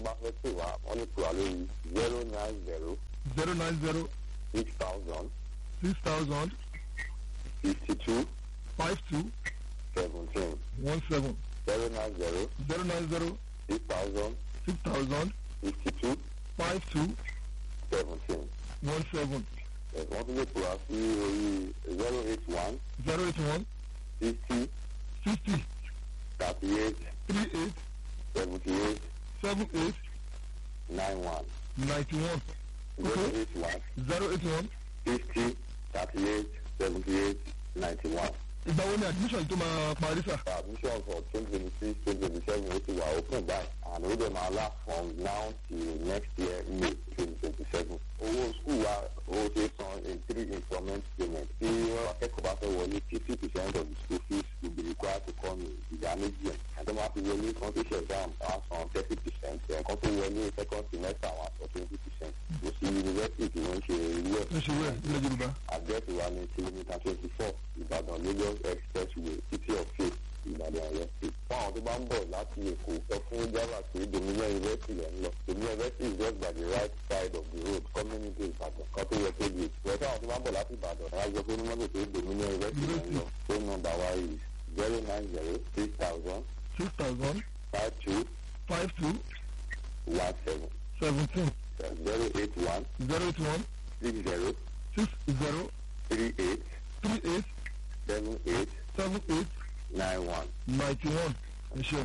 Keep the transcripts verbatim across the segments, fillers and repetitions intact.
bá fẹ́ pè wá wọ́n ní pè wá lórí zero nine zero zero nine zero six thousand six thousand fifty two five two seventeen one seven zero nine zero zero nine zero six thousand six thousand fifty two five two seventeen. one seven wọ́n tún lè pè wá sí orí zero eight one zero eight one sixty sixty thirty eight three eight seventy eight seven eight nine one ninety one zero eight one zero eight one. sixty thirty eight seventy eight ninety one. ìgbà wo ni admission tó máa parí sà. admission for twenty twenty six twenty twenty seven ó ti wà open by and ó dẹ̀ máa last from now till next year May twenty twenty seven. owó school wa ó ṣe san in three installment payment tí akẹ́kọ̀ọ́ bá fẹ́ wọlé fifty percent of the school fees will be required to come in ìdá méjì ẹ̀ ẹ̀dọ́ máa fi wọlé kan tó ṣe exam wọ́n á san thirty percent ẹ̀kan tó wọlé second semester wọ́n á san twenty percent. ó sì university tí wọ́n ń ṣe ilé ń ṣe wẹ̀ ilẹ̀ yorùbá. àdẹ́sì wa ní kìlómítà twenty four ìbàdàn lagos expressway city of faith ìbàdàn ọ̀yọ́ state. fún àwọn tó bá ń bọ̀ láti èkó sọ fún java pé dominion university lẹ́ ń lọ. dominion university is just by the right side of the road coming into ìbàdàn kan tó yẹ tó di. ìwé táwọn tó bá ń bọ̀ láti ìbàdàn ẹ̀ á jọ pé onímọ̀tò pé dominion university lẹ́ ń lọ. phone number wa is zero nine zero six thousand six thousand five two five two one seven seventeen zero eight one zero eight one six zero six zero three eight three eight seven eight seven eight nine one. ninety one. ẹ ṣeun.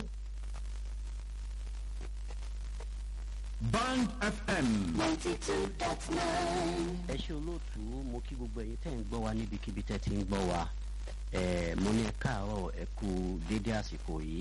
Band F M ninety-two dot nine. ẹ ṣe olóòtú mo kí gbogbo ẹ̀yin tẹ́ ń gbọ́ wa níbikíbi tẹ́ ti ń gbọ́ wa ẹ mo ní ẹ káàárọ̀ ẹ kú dédé àsìkò yìí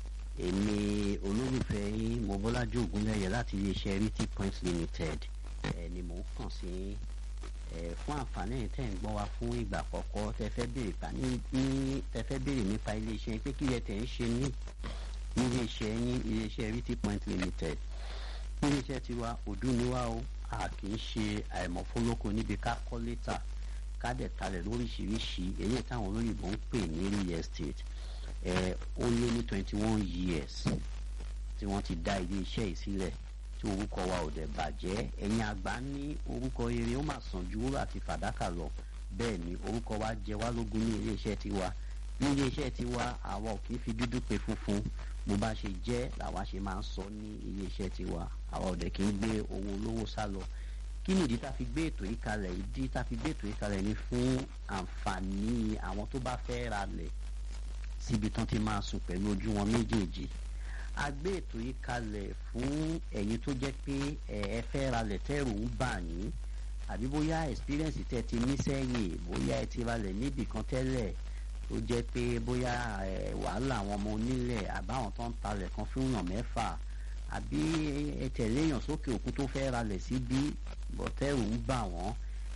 èmi olólùfẹ́ yín mo Bọ́lájí Ògúnlẹ́yẹ láti iléeṣẹ́ Riti Point Limited ẹ ni mò ń kàn sí ẹ fún àǹfààní ẹ̀yin tẹ́ ń gbọ́ wa fún ìgbà àkọ́kọ́ tẹ́ fẹ́ béèrè pa ní ní tẹ́ fẹ́ béèrè nípa iléeṣẹ́ pé kí lẹ tẹ́ ń ṣe ní iléeṣẹ́ yín iléeṣẹ́ Riti Point Limited iléeṣẹ́ tiwa òdú ni wá o a kì í ṣe àìmọ̀fólókò níbi ká kọ́ létà ká dẹ̀ talẹ̀ lóríṣiríṣi èyí táwọn olóyìnbó ń pè ní real estate ẹ̀ ó lé ní twenty one years tí wọ́n ti dá iléeṣẹ́ yìí sílẹ̀ tí orúkọ wa ò dẹ̀ bàjẹ́ ẹ̀yin àgbà ní orúkọ rere ó mà sàn ju wúrà àti fàdákà lọ bẹ́ẹ̀ ni orúkọ wa jẹ wá lógún ní iléeṣẹ́ tiwa ní iléeṣẹ́ tiwa àwa ò kì í fi dúdú pe funfun bó bá ṣe jẹ́ làwa ṣe máa ń sọ ní iléeṣẹ́ tiwa àwa ọ̀dẹ̀ kì í gbé owó olówó sá lọ kí ni ìdí tá fi gbé ètò yìí kalẹ̀ ìdí tá fi gbé ètò yìí kalẹ̀ ni fún àǹfààní àwọn tó bá fẹ́ ra lẹ̀ síbi tán ti máa sùn pẹ̀lú ojú wọn méjèèjì a gbé ètò yìí kalẹ̀ fún ẹ̀yin tó jẹ́ pé ẹ fẹ́ ra lẹ̀ tẹ́rù ń bà yín àbí bóyá experience tẹ́ ti ní sẹ́yìn bóyá ẹ ti ra lẹ̀ níbì kan tẹ́lẹ̀ tó jẹ́ pé bóyá wàhálà àwọn ọmọ onílẹ̀ àbáwọn tó ń talẹ̀ kan fún yàn mẹ́fà àbí ẹ tẹ̀lé èèyàn sókè òkun tó fẹ́ ralẹ̀ síbí bọ̀tẹ́rù ń bà wọ́n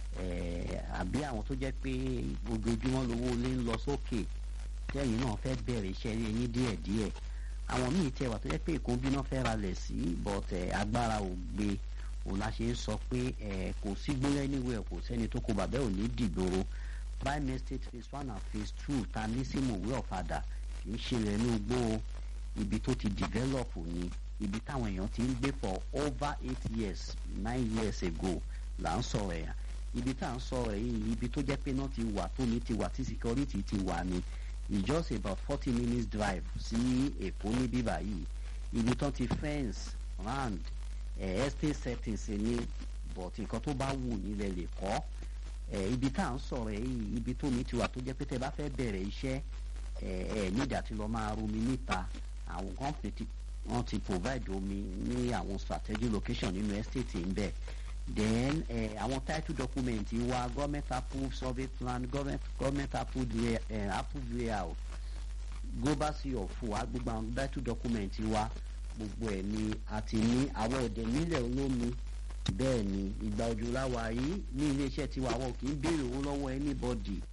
àbí àwọn tó jẹ́ pé ojoojúmọ́ lówó ilé ń lọ sókè tẹ́yìn náà fẹ́ bẹ̀rẹ̀ iṣẹ́ ilé yín díẹ̀díẹ̀ àwọn míì tẹ̀ wà tó jẹ́ pé èkó bí náà fẹ́ ralẹ̀ sí bọ̀tẹ̀ agbára ò gbé òun la ṣe ń sọ pé kò sí gbólẹ́ níwẹ̀ kò sẹ́ni tó kó bàbá ò ní dìgboro prime estate phase one and phase two ta ní sí mòwe ọ̀fadà kì í ṣe rẹ̀ ní ugbó ibi tó ti develop ni ibi táwọn èèyàn ti ń gbé for over eight years nine years ago là ń sọ̀rọ̀ ẹ̀yà ibi tá à ń sọ̀rọ̀ yìí ibi tó jẹ́ pé náà ti wà tómi ti wà tí security ti wà ni it's just about forty minutes drive sí Èkó ní bíbá yìí ibi tó ti fence round eh, estate settings ni but nǹkan tó bá wù nílẹ̀ lè kọ́ eh, ibi tá à ń sọ̀rọ̀ yìí ibi tómi ti wà tó jẹ́ pé tẹ́ bá fẹ́ bẹ̀rẹ̀ iṣẹ́ ẹ̀ ẹ̀ nídìí àti lọ́ọ́ máa romi níta àwọn company ti wọ́n ti provide omi ní àwọn strategic location nínú estate ń bẹ̀ then eh, àwọn title document wa government approved survey plan government government approved lay, eh, approved layout global sea of wa gbogbo àwọn title document wa gbogbo ẹ̀ ni àti ní àwọn ọ̀dẹ̀ nílẹ̀ olómi bẹ́ẹ̀ ni ìgbà òjò láwa yìí ní iléeṣẹ́ tiwa àwọn kì í béèrè owó lọ́wọ́ anybody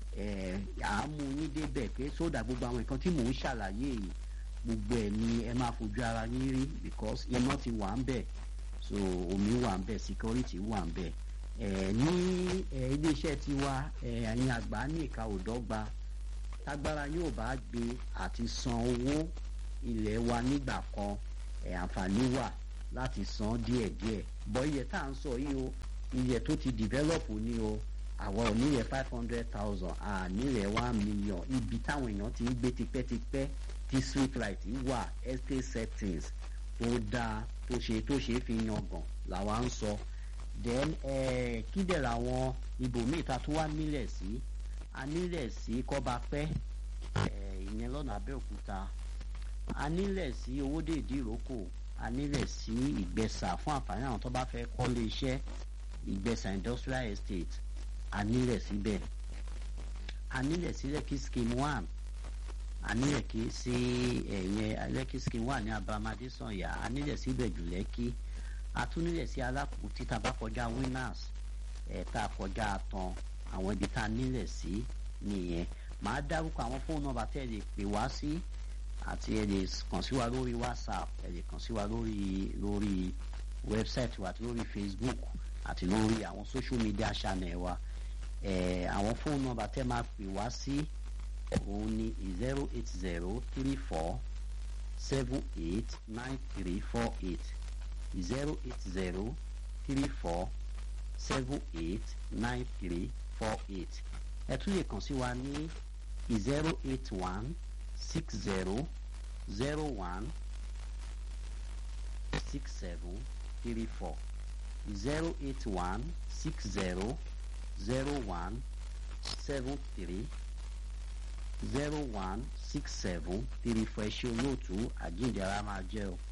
àámú yín débẹ̀ pé sódà gbogbo àwọn nǹkan tí mò ń ṣàlàyé yìí gbogbo ẹ̀ ni ẹ máa fojú ara yín rí because iná ti wà ń bẹ̀ so omi wà ń bẹ̀ security wà ń bẹ̀ ẹ̀ ní iléeṣẹ́ tiwa ẹ̀yin àgbà ní ìka òdọ́gba tágbára yóò bá gbé àti san owó ilẹ̀ wa nígbà kan ẹ̀ àǹfààní wà láti san díẹ̀díẹ̀ bọ́ iye tá à ń sọ yìí o iye tó ti develop ni o àwọn ò nílẹ̀ five hundred thousand à nílẹ̀ one million ibi táwọn èèyàn ti ń gbé tipẹ́tipẹ́ tí street light wà estate settings tó dáa tó ṣe tó ṣe é fi yangàn làwa ń sọ then eh, kí dẹ̀ làwọn ibòmíì ta tó wá nílẹ̀ sí a nílẹ̀ sí kọ́bapẹ́ eh, ìyẹn lọ́nà Abẹ́òkúta a nílẹ̀ sí Owódé Ìdíròkò a nílẹ̀ sí Ìgbẹ̀sà fún àǹfààní àwọn tó bá fẹ́ kọ́lé iṣẹ́ Ìgbẹ̀sà industrial estate a nílẹ̀ síbẹ̀ a nílẹ̀ sí Lekki scheme one a nílẹ̀ kí sí ẹ̀yẹ Lekki scheme one ní Abaramade Sanya a nílẹ̀ síbẹ̀ jù Lẹ́kì a tún nílẹ̀ sí Alákùtì tá a bá kọjá winners ẹ̀ tá a kọjá Atan àwọn ibi tá a nílẹ̀ sí nìyẹn màá dárúkọ àwọn fóònù nọ́mbà tẹ́ ẹ lè pè wá sí àti ẹ lè kàn sí wa lórí WhatsApp ẹ lè kàn sí wa lórí lórí website wa àti lórí Facebook àti lórí àwọn social media channel wa ẹ àwọn fóònù nọ́mbà tẹ́ máa pè wá sí òun ni zero eight zero three four seven eight nine three four eight zero eight zero three four seven eight nine three four eight ẹ tún lè kàn sí wa ní zero eight one six zero zero one six seven three four zero eight one six zero zero one seven three zero one six seven three four ẹ ṣe olóòtú àjíǹde ara máa jẹ́ o.